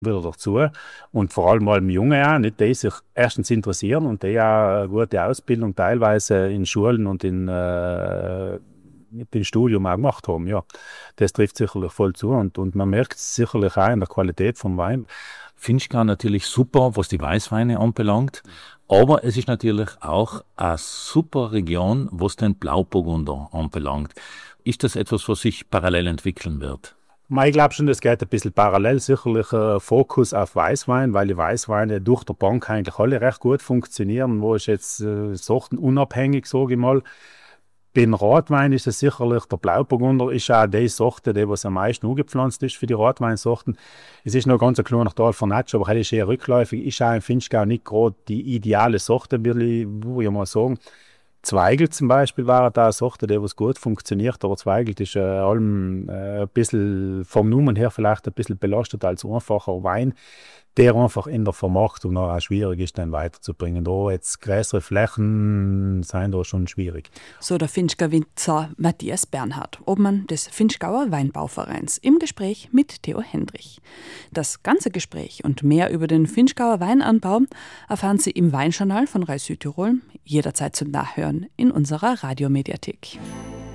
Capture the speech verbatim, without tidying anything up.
wieder dazu. Und vor allem mal Jungen auch, nicht, die sich erstens interessieren und die auch eine gute Ausbildung teilweise in Schulen und in äh, im Studium auch gemacht haben. Ja, das trifft sicherlich voll zu und, und man merkt es sicherlich auch in der Qualität vom Wein. Finchgau natürlich super, was die Weißweine anbelangt, aber es ist natürlich auch eine super Region, was den Blauburgunder anbelangt. Ist das etwas, was sich parallel entwickeln wird? Ich glaube schon, das geht ein bisschen parallel. Sicherlich äh, Fokus auf Weißwein, weil die Weißweine durch die Bank eigentlich alle recht gut funktionieren. Wo ist jetzt äh, sortenunabhängig, sage ich mal. Beim Rotwein ist es sicherlich, der Blauburgunder ist auch die Sorte, die was am meisten angepflanzt ist für die Rotweinsorten. Es ist noch ganz ein kleiner Teil von Natsch, aber das ist eher rückläufig. Ist auch im Finchgau nicht gerade die ideale Sorte, würde ich, würde ich mal sagen. Zweigelt zum Beispiel war da eine Sorte, die was gut funktioniert, aber Zweigelt ist äh, allem äh, ein bisschen vom Numen her vielleicht ein bisschen belastet als einfacher Wein, der einfach in der Vermarktung noch auch schwierig ist, dann weiterzubringen. Da jetzt größere Flächen sind da schon schwierig. So der Finchgauer Winzer Matthias Bernhard, Obmann des Finchgauer Weinbauvereins, im Gespräch mit Theo Hendrich. Das ganze Gespräch und mehr über den Finchgauer Weinanbau erfahren Sie im Weinjournal von Rai Südtirol, jederzeit zum Nachhören in unserer Radiomediathek.